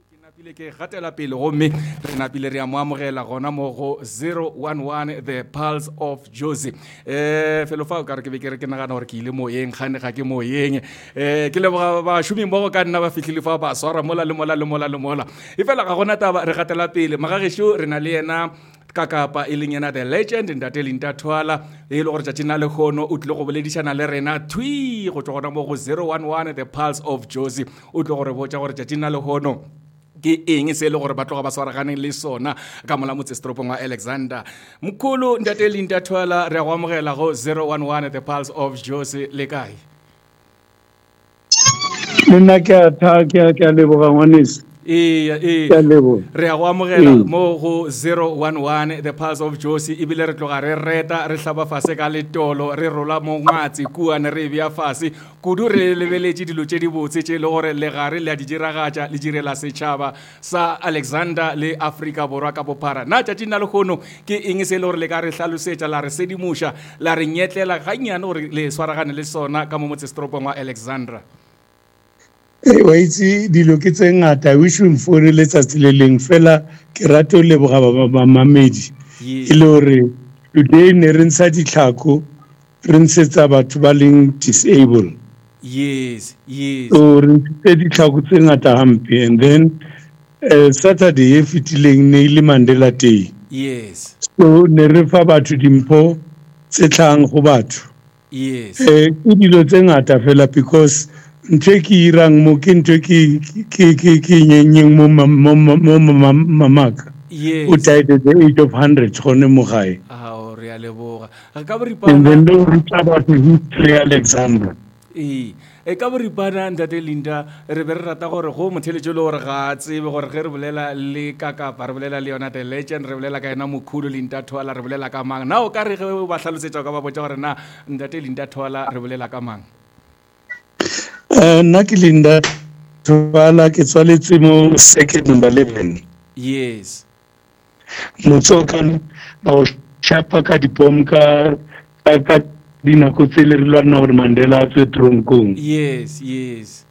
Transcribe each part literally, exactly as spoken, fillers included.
napile ke gatela pele gomme re napile re a mo amogela gona mo go zero one one the Pulse of Jozi. eh felo fa o ka re ke be ke re ke nagana gore ke ile moyeng gane ga ke moyeng eh ke le ba shumi mo ka nna ba fitlhile fa ba swara mola le mola le mola le mola e fela ga gona taba re gatela pele magagesho re na le yena ka kapa e leng yena the legend Ntate Linda Twala e le gore tša tšena le kgono o tle go boledišana le rena thui go tswa gona mo go zero one one the Pulse of Jozi o tle gore botša gore tša tšena le kgono ke eng se le gore ba tloga ba swaraganeng le sona ka mola motsestropong wa Alexander mkhulu Ntate Linda Twala re a go amogela go zero one one the Pulse of Jozi le kae nna ke a tha ke a ke a leboga ngwanese e e re a go amogela mo go zero one one the Pulse of Jozi e bile re tloga re reta re hlaba fase ka letolo re rola mo ngwatsi kuane re bia fase kudu re lebeletše dilo tše di botse tše le gore legare le a di diragatša le direla setšhaba sa Alexander le Afrika Borwa ka bophara na tšatši na le kgono ke eng se le gore le ka re hlalosetša la re sedimuša la re nyetlela gannyane gore le swaragane le sona ka mo motsestropong wa Alexandra. e wa itse dilo ke tse ngata wish o mfore letsatsi le leng fela ke rate o leboga ba mamedi e le gore today ne re ntsha ditlhako re ntshetsa batho ba leng disabled yes yes so re ntshetsa ditlhako tse ngata hampe and then uh, Saturday e fitileng ne ile Mandela Day yes so ne re fa batho dimpho tse tlhang go batho yes eh ke dilo tse ngata fela because ntwe ke irang mo ke ntwe ke ke ke ke nyenyeng mo mamaka o died at the age of one hundred gone mo gae ah o re a leboga ka and then lo ruta batho history Alexander e e ka boripana Ntate Linda re be re rata gore go motheletšo le gore ga tsebe gore ge re bolela le ka kapa re bolela le yona the legend re bolela ka yena mokhulu Linda Twala re bolela ka mang na o ka re ge ba hlalosetša ka ba botša gore na Ntate Linda Twala re bolela ka mang nna ke Linda Twala ke tswaletswe mo second number eleven yes motsokan ba o shapa ka dipom ka ka dinako tse le re lwana gore Mandela a tswe tronkong yes yes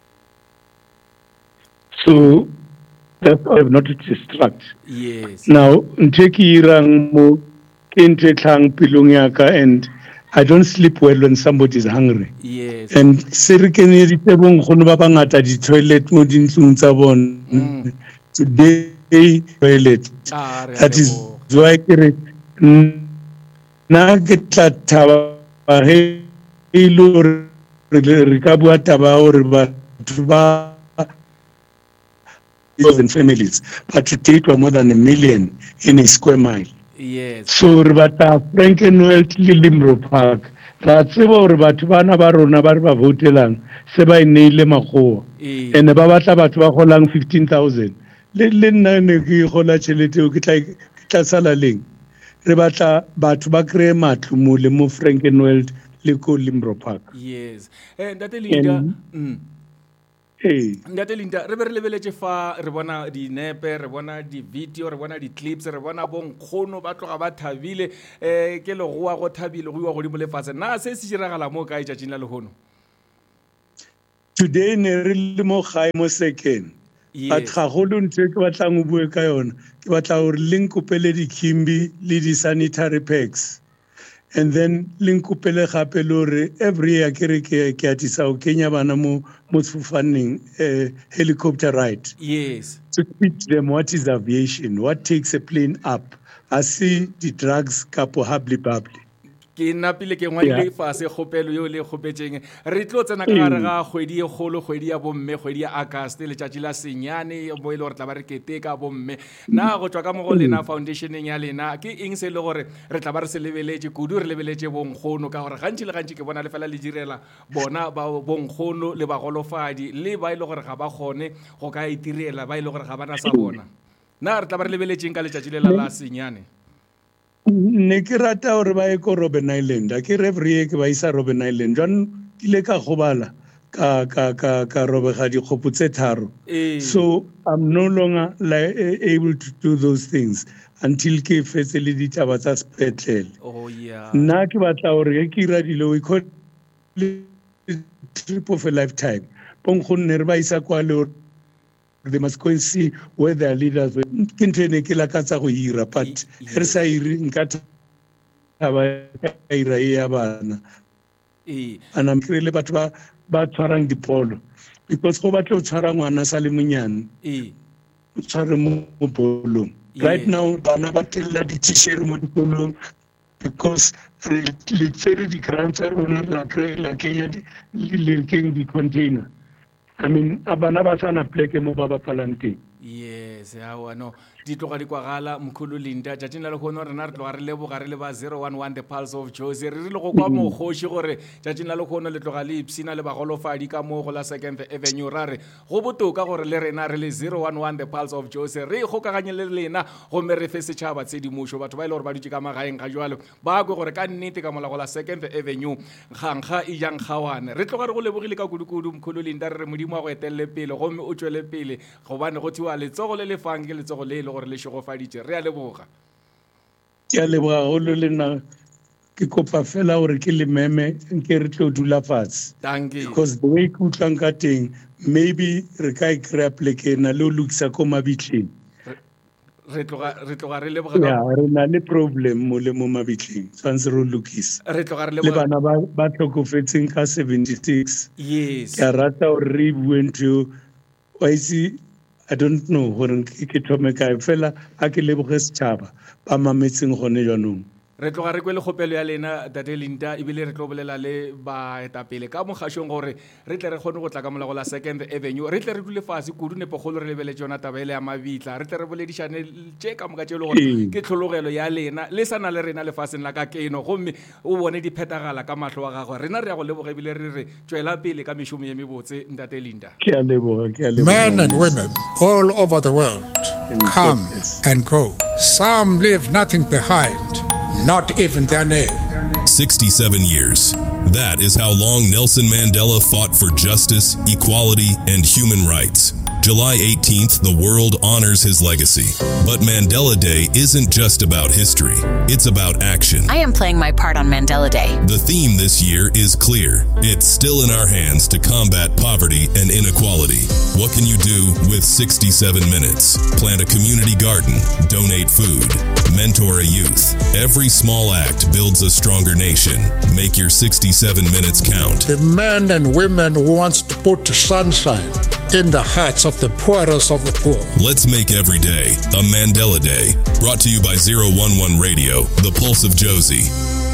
so that I have not to distract yes now nthe ke irang mo ke nthe tlhang pilong ya ka and I don't sleep well when somebody is hungry. Yes. And se re keneditse bonkgono ba bangata di-toilet mo dintlong tsa bona. Today, toilet. Ah, that is why ke re nna ke tla thaba ge e le gore re ka bua taba gore batho ba and families, but today it was more than a million in a square mile. Yes. So re batla Frankenwald le Limro Park ra tseba gore batho bana ba rona ba re ba votelang se ba ineile magoa ene ba batla batho ba golang fifteen thousand le le nna ne ke gola tšhelete o ke tla ke tla sala leng re batla batho ba kree matlo mo le mo Frankenwald le ko Limro Park. Yes. Eh Ntate Linda mm Hey. Ntate Linda re be re lebeletše fa re bona dinepe re bona di-video re bona di-clips re bona bonkgono ba tloga ba thabile um ke legoa go thabile go iwa godimo lefatshe na se se diragala mo kae tšatšing la lehono today ne re le mo gae mo second but ga go le ntse ke batlang o bue ka yona ke batla gore le nkopele di-kimbi le di-sanitary packs and then linkupele gape lore every year ke re ke ke atisa o kenya bana mo mo tsufaneng uh, helicopter ride yes to teach them what is aviation, what takes a plane up. I see the drugs kapo habli babli ke napile ke ngwadile fase kgopelo yo le kgopetšeng re tlo tsena ka gare ga kgwedi e kgolo kgwedi ya bomme kgwedi ya August le tšatši la senyane mo ile gore tla ba re keteka bomme na go tswa ka mo go lena foundationeng ya lena ke eng se le gore re tla ba re se lebeletše kudu re lebeletše bonkgono ka gore gantši le gantši ke bona le fela le direla bona ba bonkgono le bagolofadi le ba ile gore ga ba kgone go ka itirela ba ile gore ga bana sa bona na re tla ba re lebeletšeng ka letšatši le la la senyane ne ke rata gore ba ye ko Robben Island a ke every year ke ba isa Robben Island jwan ile ka gobala ka ka ka ka robega dikgopo tse tharo so I'm no longer like, able to do those things until ke fetse le ditaba tsa sepetlele oh yeah nna ke batla gore ke ira dilo we call trip of a lifetime bonkgonne re ba isa kwa le they must go and see where their leaders were. Ke ntho ene ke lakatsa go ira, but re sa ire nka taba ira ya bana. And I'm really batho ba ba tshwarang dipolo, because go batla o tshwara ngwana sa le monyane o tshware mo bolong. Right now bana ba tella di t-shirt mo dikolong because le tsere di grants are on la la kenya le king di container. I mean abana ba sana pleke mo baba palante. Yes, hawa no di tloga di kwagala Mkhulu Linda tšatšing la lekgono rena re tloga re leboga re le ba zero one one the Pulse of Jozi re rile go kwa mogoši gore tšatšing la lekgono le tloga le ipsina le bagolofadi ka mo go la Second Avenue ra re go botoka gore le rena re le zero one one the Pulse of Jozi re ikgokaganye le lena gomme re fe setšhaba tshedimošo batho ba ile gore ba dutše ka magaeng ga jwalo ba kwe gore ka nnete ka mola go la Second Avenue nkgankga e jang kgawane re tloga re go lebogile ka kudukudu Mkhulu Linda re re modimo a go etelele pele gomme o tšwele pele gobane go thiwa letsogo le le fang ke letsogo le ile gore le shogofaditše re a leboga ke a leboga go le lena ke kopa fela gore ke le meme nke re tlo dula fatshe because the way ke utlwang ka teng maybe re ka e kry-a pleke na le o lokisa ko mabitleng re tloga re leboga ya re na le problem mo le mo mabitleng tshwanetse re o lokisa re tloga re le bana ba tlhokofetseng ka seventy-six yes ke a rata gore re bue ntho wa itse I don't know gore ke thome kae fela a ke leboge setšhaba ba mametseng gone jaanong re tloga re kwele kgopelo ya lena Tate Linda ebile re tlo bolela le baetapele ka mogašong gore re tle re kgone go tla ka molago la Second Avenue re tle re dule fase kudu nepogolo re lebeletse yona taba ele ya mabitla re tle re boledišane tše ka moka tše le gore ke tlhologelo ya lena le sana le rena lefaseng la ka keno gomme o bone di phetagala ka mahlo wa gagwe rena re ya go leboga ebile re re tšwela pele ka mešomo ye mebotse Tate Linda. Ke a leboga ke a leboga. Men and women all over the world come and go. Some leave nothing behind. Not even their name. sixty-seven years. That is how long Nelson Mandela fought for justice, equality, and human rights. July eighteenth, the world honors his legacy. But Mandela Day isn't just about history. It's about action. I am playing my part on Mandela Day. The theme this year is clear. It's still in our hands to combat poverty and inequality. What can you do with sixty-seven minutes? Plant a community garden, donate food, mentor a youth. Every small act builds a stronger nation. Make your sixty-seven minutes count. The men and women who wants to put sunshine in the hearts of the poorest of the poor. Let's make every day a Mandela Day. Brought to you by zero one one Radio, the Pulse of Jozi.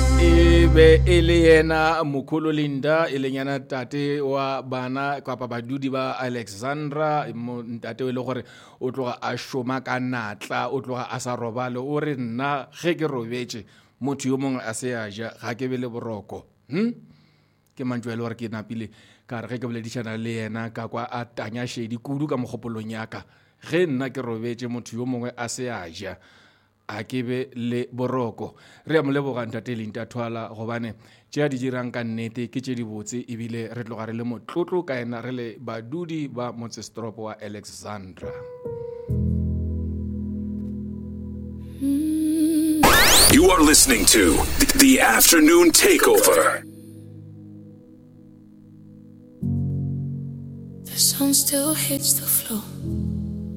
Ebe ele yena Mkhulu Linda ele nyana tate wa bana kapa badudi ba Alexandra ntate o le gore o tloga a shoma ka natla o tloga a sa robale o re nna ge ke robetse motho yo mongwe a se ya ja ga ke be le boroko hm ke mantswe le gore ke napile ka re ge ke boledišana le yena ka kwa a tanya shedi kudu ka mogopolong yaka ge nna ke robetse motho yo mongwe a se ya ja a ke be le boroko re a mo leboga Tate Linda Thwala gobane tšea di dirang ka nnete ke tše di botse ebile re tloga re le motlotlo ka ena re le badudi ba motsesetopo wa Alexandra. You are listening to The Afternoon Takeover. The sun still hits the floor.